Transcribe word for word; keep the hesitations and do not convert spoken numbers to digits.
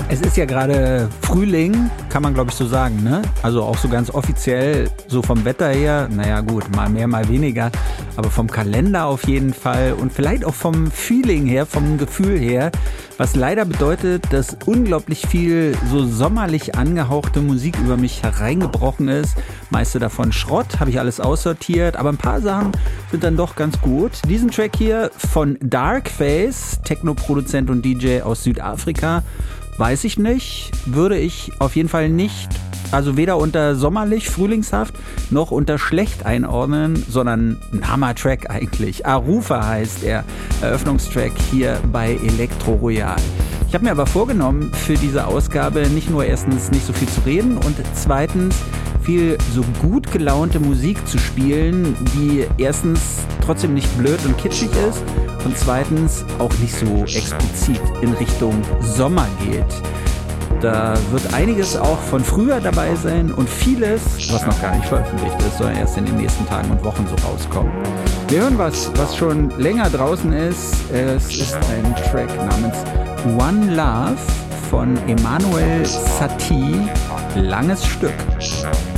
Es ist ja gerade Frühling, kann man glaube ich so sagen, ne? Also auch so ganz offiziell, so vom Wetter her, naja gut, mal mehr, mal weniger, aber vom Kalender auf jeden Fall und vielleicht auch vom Feeling her, vom Gefühl her, was leider bedeutet, dass unglaublich viel so sommerlich angehauchte Musik über mich hereingebrochen ist. Meiste davon Schrott, habe ich alles aussortiert, aber ein paar Sachen sind dann doch ganz gut. Diesen Track hier von Darkface, Techno-Produzent und D J aus Südafrika, weiß ich nicht, würde ich auf jeden Fall nicht, also weder unter sommerlich, frühlingshaft, noch unter schlecht einordnen, sondern ein Hammer-Track eigentlich. Arufa heißt er, Eröffnungstrack hier bei Elektro Royal. Ich habe mir aber vorgenommen, für diese Ausgabe nicht nur erstens nicht so viel zu reden und zweitens viel so gut gelaunte Musik zu spielen, die erstens trotzdem nicht blöd und kitschig ist und zweitens auch nicht so explizit in Richtung Sommer geht. Da wird einiges auch von früher dabei sein und vieles, was noch gar nicht veröffentlicht ist, soll erst in den nächsten Tagen und Wochen so rauskommen. Wir hören was, was schon länger draußen ist. Es ist ein Track namens One Love von Emmanuel Satie. Langes Stück.